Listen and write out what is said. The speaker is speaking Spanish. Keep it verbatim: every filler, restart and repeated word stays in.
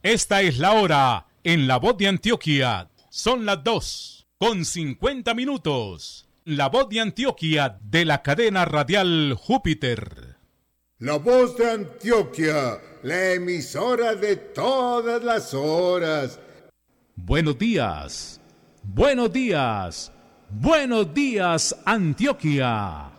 Esta es la hora en La Voz de Antioquia. Son las dos con cincuenta minutos. La Voz de Antioquia de la cadena radial Júpiter. La Voz de Antioquia, la emisora de todas las horas. Buenos días, buenos días, buenos días Antioquia.